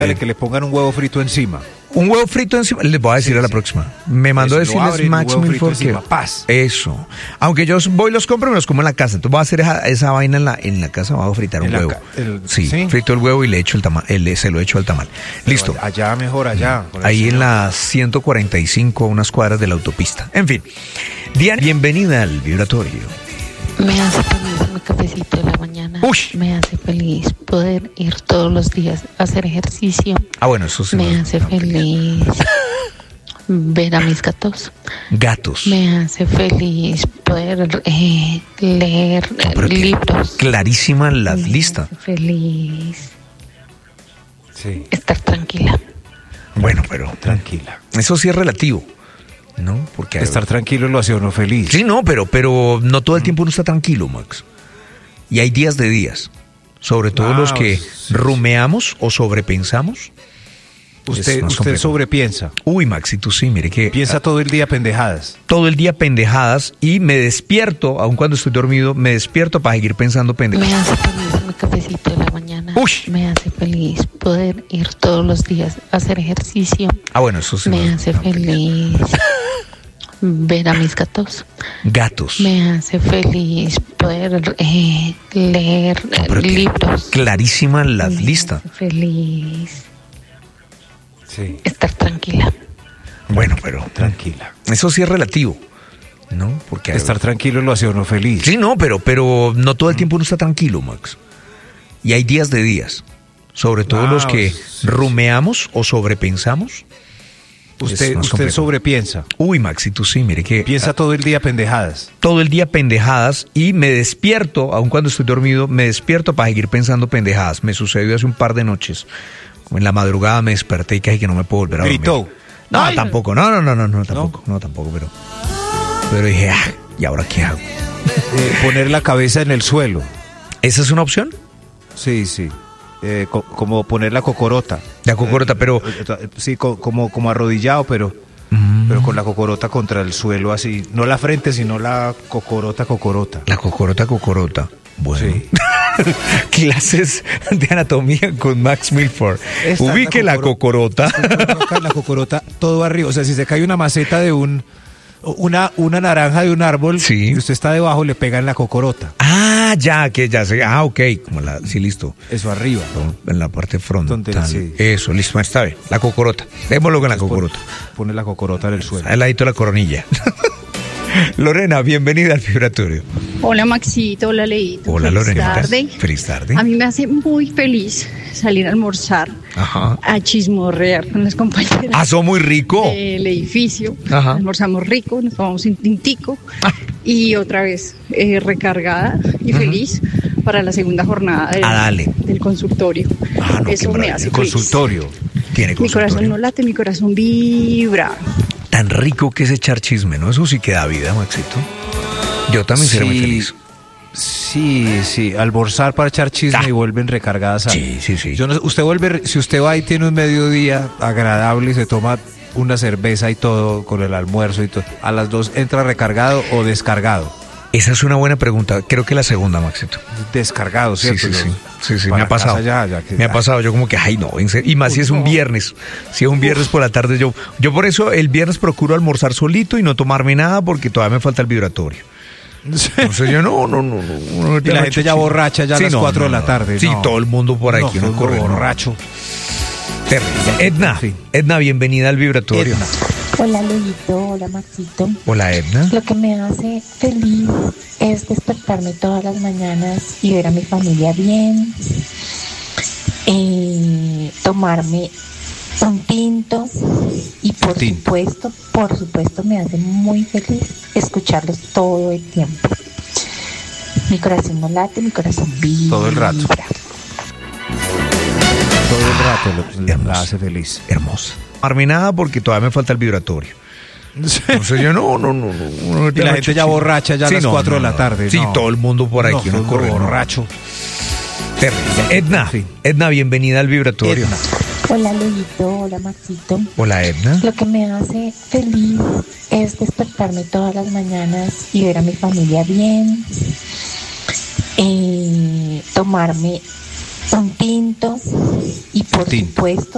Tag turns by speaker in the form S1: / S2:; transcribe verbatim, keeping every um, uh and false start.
S1: Que le pongan un huevo frito encima.
S2: Un huevo frito encima, les voy a decir sí, a la sí. próxima. Me mandó
S1: eso,
S2: decirles Max Milford que
S1: paz.
S2: Eso. Aunque yo voy y los compro y me los como en la casa. Entonces voy a hacer esa, esa vaina en la, en la casa, voy a fritar un huevo. Ca- el, sí, sí, frito el huevo y le echo el tamal, el, se lo echo al tamal.
S1: Pero
S2: listo.
S1: Allá mejor, allá.
S2: Ahí en la ciento cuarenta y cinco, unas cuadras de la autopista. En fin. Diana, bienvenida al Vibratorio.
S3: Me hace feliz mi cafecito de la mañana.
S2: Uy.
S3: Me hace feliz poder ir todos los días a hacer ejercicio.
S2: Ah, bueno, eso sí.
S3: Me
S2: no,
S3: hace
S2: no,
S3: feliz ver a mis gatos.
S2: Gatos.
S3: Me hace feliz poder eh, leer
S2: no,
S3: libros.
S2: Clarísima la
S3: me
S2: lista.
S3: Me hace feliz
S1: sí.
S3: estar tranquila.
S2: Bueno, pero
S1: tranquila.
S2: Eso sí es relativo. ¿No? Porque
S1: estar tranquilo lo hace uno feliz.
S2: Sí, no, pero, pero no todo el tiempo uno está tranquilo, Max. Y hay días de días. Sobre todo ah, los que sí, rumeamos o sobrepensamos.
S1: Usted, usted sobrepiensa.
S2: Uy, Max, y tú sí, mire que...
S1: Piensa todo el día pendejadas.
S2: Todo el día pendejadas y me despierto, aun cuando estoy dormido, me despierto para seguir pensando pendejadas.
S3: Me hace feliz mi cafecito de la mañana.
S2: Uy.
S3: Me hace feliz poder ir todos los días a hacer ejercicio.
S2: Ah, bueno, eso sí.
S3: Me
S2: no,
S3: hace
S2: no,
S3: feliz ver a mis gatos.
S2: Gatos.
S3: Me hace feliz poder eh, leer no, libros.
S2: Clarísima la
S3: me
S2: lista.
S3: Hace feliz
S1: sí.
S3: estar tranquila.
S2: Bueno, pero
S1: tranquila.
S2: Eso sí es relativo, ¿no? Porque
S1: estar tranquilo lo hace uno feliz.
S2: Sí, no, pero, pero no todo el tiempo uno está tranquilo, Max. Y hay días de días. Sobre todo ah, los que sí, rumeamos sí. o sobrepensamos.
S1: Usted, usted sobrepiensa.
S2: Uy, Max, y tú sí, mire que...
S1: Piensa todo el día pendejadas.
S2: Todo el día pendejadas y me despierto, aun cuando estoy dormido, me despierto para seguir pensando pendejadas. Me sucedió hace un par de noches. En la madrugada me desperté y casi que no me puedo volver a dormir.
S1: ¿Gritó?
S2: No, Ay, tampoco, no, no, no, no, no, tampoco, no, no tampoco, pero... Pero dije, ah, ¿y ahora qué hago?
S1: Eh, poner la cabeza en el suelo.
S2: ¿Esa es una opción?
S1: Sí, sí. Eh, co- como poner la cocorota.
S2: La cocorota, pero...
S1: Eh, sí, co- como, como arrodillado, pero, mm. pero con la cocorota contra el suelo, así. No la frente, sino la cocorota, cocorota.
S2: La cocorota, cocorota. Bueno.
S1: Sí.
S2: Clases de anatomía con Max Milford. Esta Ubique la cocorota.
S1: La cocorota, la cocorota todo arriba. O sea, si se cae una maceta de un... Una, una naranja de un árbol,
S2: sí.
S1: y usted está debajo, le pega en la cocorota.
S2: Ah, ya, que ya sé. Ah, ok. Como la, sí, listo.
S1: Eso arriba.
S2: En la parte frontal.
S1: Donde, sí.
S2: Eso, listo, está bien. La cocorota. Démoslo con la cocorota.
S1: Pone, pone la cocorota en el suelo.
S2: Al ladito de la coronilla. Lorena, bienvenida al Vibratorio.
S4: Hola Maxito, hola Leito.
S2: Hola Lorena.
S4: Feliz tarde.
S2: Feliz tarde.
S4: A mí me hace muy feliz salir a almorzar,
S2: Ajá.
S4: a chismorrear con las compañeras.
S2: Ah, son muy rico.
S4: Del edificio.
S2: Ajá.
S4: Almorzamos rico, nos tomamos un tintico ah. y otra vez eh, recargada y uh-huh. feliz para la segunda jornada del,
S2: ah, dale.
S4: del consultorio.
S2: Ah, no,
S4: eso me hace feliz.
S1: Consultorio.
S2: Tiene consultorio.
S4: Mi corazón no late, mi corazón vibra.
S2: Tan rico que es echar chisme, ¿no? Eso sí que da vida, Maxito. Yo también sí, seré muy feliz.
S1: Sí, sí, almorzar para echar chisme ah. y vuelven recargadas. A...
S2: Sí, sí, sí.
S1: Yo no, usted vuelve, si usted va y tiene un mediodía agradable y se toma una cerveza y todo con el almuerzo y todo, a las dos entra recargado o descargado.
S2: Esa es una buena pregunta. Creo que la segunda, Maxito.
S1: Descargado, ¿cierto?
S2: Sí, sí, sí. sí, sí me ha pasado.
S1: Ya, ya que,
S2: me ha pasado. Yo como que, ay, no. Y más Uy, si es un no. viernes. Si es un viernes Uf. por la tarde, yo yo por eso el viernes procuro almorzar solito y no tomarme nada porque todavía me falta el vibratorio. Entonces yo, no, no, no. no, no
S1: y la gente ya borracha ya sí, a las no, cuatro no, de la tarde.
S2: Sí,
S1: no.
S2: todo el mundo por aquí.
S1: No,
S2: uno corre
S1: borracho.
S2: Terrible. Edna, sí. Edna, bienvenida al Vibratorio.
S5: Edna. Hola, Leito, hola, Maxito.
S2: Hola, Edna.
S5: Lo que me hace feliz es despertarme todas las mañanas y ver a mi familia bien, eh, tomarme un tinto y por tinto. supuesto, por supuesto me hace muy feliz escucharlos todo el tiempo. Mi corazón no late, mi corazón vibra.
S1: Todo el rato. Todo el rato lo, lo, la hace feliz.
S2: Hermosa. Arminada porque todavía me falta el vibratorio. Entonces yo, no, no, no. no, no
S1: y la gente ya borracha ya sí, a las cuatro no, no, de la tarde.
S2: Sí,
S1: no.
S2: todo el mundo por aquí.
S1: No,
S2: uno corre
S1: borracho.
S2: Terrible. Edna, sí. Edna, bienvenida al Vibratorio.
S5: Edna. Hola, Leito, hola, Maxito.
S2: Hola, Edna.
S5: Lo que me hace feliz es despertarme todas las mañanas y ver a mi familia bien, eh, tomarme un tinto y por tinto. supuesto